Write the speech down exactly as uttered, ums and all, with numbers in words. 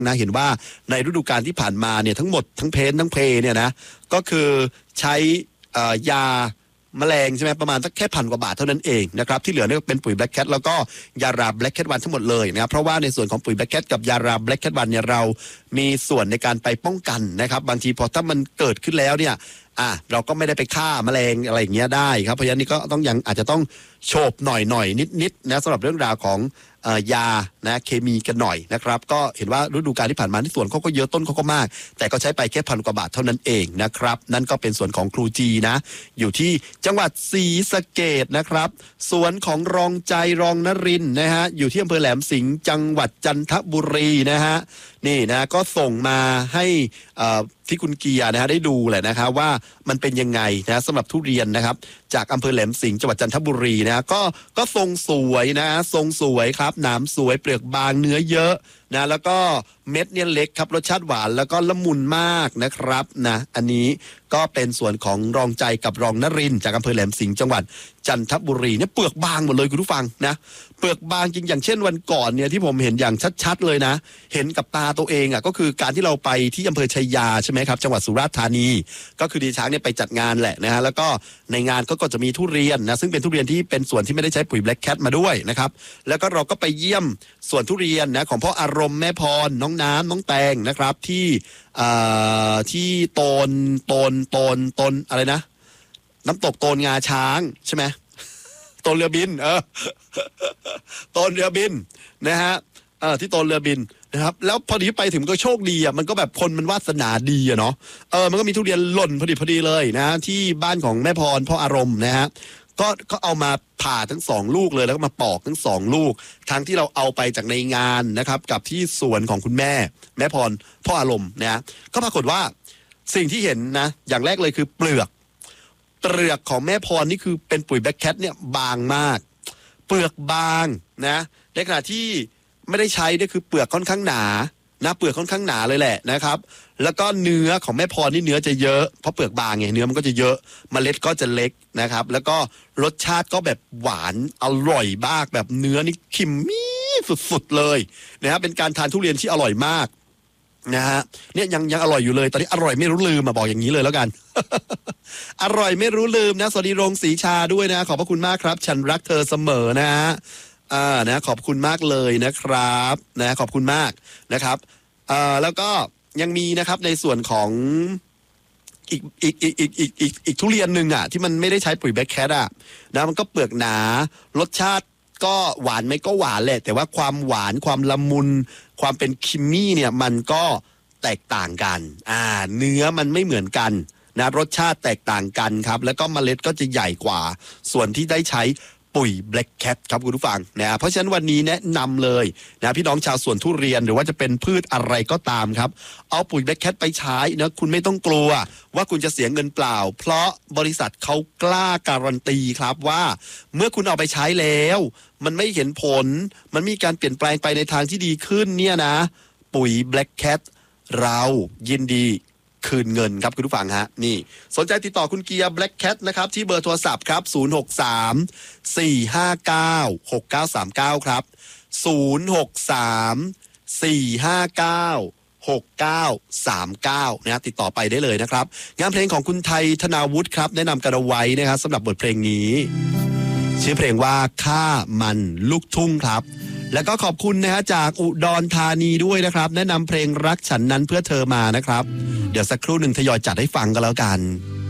นะเห็นว่าในฤดูกาลที่ผ่านมาเนี่ยทั้งหมดทั้งเพนทั้งเพเนี่ยนะก็คือใช้ยาแมลงใช่ไหมประมาณสักแค่พันกว่าบาทเท่านั้นเองนะครับที่เหลือเนี่ยเป็นปุ๋ยแบล็กแคทแล้วก็ยาราแบล็กแคทวันทั้งหมดเลยนะครับเพราะว่าในส่วนของปุ๋ยแบล็กแคทกับยาราแบล็กแคทวันเนี่ยเรามีส่วนในการไปป้องกันนะครับบางทีพอถ้ามันเกิดขึ้นแล้วเนี่ยอ่ะเราก็ไม่ได้ไปฆ่าแมลงอะไรอย่างเงี้ยได้ครับเพราะฉะนั้นนี่ก็ต้องยังอาจจะต้องโฉบหน่อยหน่อยนิดนิดนะสำหรับเรื่องราวของยานะเคมีกันหน่อยนะครับก็เห็นว่าฤดูกาลที่ผ่านมาที่สวนเขาก็เยอะต้นเขาก็มากแต่ก็ใช้ไปแค่พันกว่าบาทเท่านั้นเองนะครับนั่นก็เป็นสวนของครูจีนะอยู่ที่จังหวัดศรีสะเกษนะครับสวนของรองใจรองนรินทร์นะฮะอยู่ที่อำเภอแหลมสิงห์จังหวัดจันทบุรีนะฮะนี่นะก็ส่งมาให้ที่คุณเกียร์นะฮะได้ดูแหละนะครับว่ามันเป็นยังไงนะสำหรับทุเรียนนะครับจากอำเภอแหลมสิงห์จังหวัดจันทบุรีนะก็ก็ทรงสวยนะทรงสวยครับหนามสวยเปลือกบางเนื้อเยอะนะแล้วก็เม็ดเนี่ยเล็กครับรสชาติหวานแล้วก็ละมุนมากนะครับนะอันนี้ก็เป็นส่วนของรองใจกับรองนรินทร์จากอำเภอแหลมสิงห์จังหวัดจันทบุรีเนี่ยเปลือกบางหมดเลยคุณผู้ฟังนะเปลือกบางจริงอย่างเช่นวันก่อนเนี่ยที่ผมเห็นอย่างชัดๆเลยนะเห็นกับตาตัวเองอ่ะก็คือการที่เราไปที่อำเภอชัยยาใช่ไหมครับจังหวัดสุราษฎร์ธานีก็คือดีช้างเนี่ยไปจัดงานแหละนะฮะแล้วก็ในงานก็ก็จะมีทุเรียนนะซึ่งเป็นทุเรียนที่เป็นส่วนที่ไม่ได้ใช้ปุ๋ยแบล็กแคทมาด้วยนะครับแล้วก็เราก็ไปเยี่ยมสวนทุเรียนนะของพ่ออารมณ์แม่พรน้องน้ำน้องแตงนะครับที่ที่โตนโตนโตนโตนอะไรนะน้ำตกโตนงาช้างใช่ไหมโตนเรือบินเออโตนเรือบินนะฮะเออที่โตนเรือบินนะครับแล้วพอดีไปถึงก็โชคดีอ่ะมันก็แบบคนมันวาสนาดีอ่ะเนาะเออมันก็มีทุเรียนหล่นพอดีพอดีเลยนะที่บ้านของแม่พรพ่ออารมณ์นะฮะก็ก็เอามาผ่าทั้งสองลูกเลยแล้วก็มาปอกทั้งสองลูกทั้งที่เราเอาไปจากในงานนะครับกับที่สวนของคุณแม่แม่พรพ่ออารมณ์นะก็ปรากฏว่าสิ่งที่เห็นนะอย่างแรกเลยคือเปลือกเปลือกของแม่พรนี่คือเป็นปุ๋ยแบล็กแคทเนี่ยบางมากเปลือกบางนะในขณะที่ไม่ได้ใช้เนี่ยคือเปลือกค่อนข้างหนานะเปลือกค่อนข้างหนาเลยแหละนะครับแล้วก็เนื้อของแม่พรนี่เนื้อจะเยอะเพราะเปลือกบางไงเนื้อมันก็จะเยอะเมล็ดก็จะเล็กนะครับแล้วก็รสชาติก็แบบหวานอร่อยมากแบบเนื้อนี่คิมมี่สุดๆเลยนะครับเป็นการทานทุเรียนที่อร่อยมากนะฮะเนี่ยยังยังอร่อยอยู่เลยตอนนี้อร่อยไม่รู้ลืมมาบอกอย่างนี้เลยแล้วกัน อร่อยไม่รู้ลืมนะสวัสดีโรงศรีชาด้วยนะขอบพระคุณมากครับฉันรักเธอเสมอนะฮะอ่านะขอบคุณมากเลยนะครับนะขอบคุณมากนะครับอ่าแล้วก็ยังมีนะครับในส่วนของอีกอีกอีกอีกอีกอีกอีกทุเรียนหนึ่งอ่ะที่มันไม่ได้ใช้ปุ๋ยแบล็กแคทอ่ะนะมันก็เปลือกหนารสชาติก็หวานไหมก็หวานแหละแต่ว่าความหวานความละมุนความเป็นคิมมี่เนี่ยมันก็แตกต่างกันอ่าเนื้อมันไม่เหมือนกันนะรสชาติแตกต่างกันครับแล้วก็เมล็ดก็จะใหญ่กว่าส่วนที่ได้ใช้ปุ๋ยแบล็กแคทครับคุณผู้ฟังนะเพราะฉะนั้นวันนี้แนะนำเลยนะพี่น้องชาวสวนทุเรียนหรือว่าจะเป็นพืชอะไรก็ตามครับเอาปุ๋ยแบล็กแคทไปใช้นะคุณไม่ต้องกลัวว่าคุณจะเสียเงินเปล่าเพราะบริษัทเขากล้าการันตีครับว่าเมื่อคุณเอาไปใช้แล้วมันไม่เห็นผลมันมีการเปลี่ยนแปลงไปในทางที่ดีขึ้นเนี่ยนะปุ๋ยแบล็กแคทเรายินดีคืนเงินครับคุณผู้ฟังฮะนี่สนใจติดต่อคุณเกียร์ Black Cat นะครับที่เบอร์โทรศัพท์ครับศูนย์ หก สาม สี่ ห้า เก้า หก เก้า สาม เก้าครับศูนย์ หก สาม สี่ ห้า เก้า หก เก้า สาม เก้านะติดต่อไปได้เลยนะครับงานเพลงของคุณไทยธนาวุฒิครับแนะนำกันเอาไว้นะครับสำหรับบทเพลงนี้ชื่อเพลงว่าข้ามันลูกทุ่งครับแล้วก็ขอบคุณนะฮะจากอุดรธานีด้วยนะครับแนะนำเพลงรักฉันนั้นเพื่อเธอมานะครับเดี๋ยวสักครู่หนึ่งทยอยจัดให้ฟังกันแล้วกัน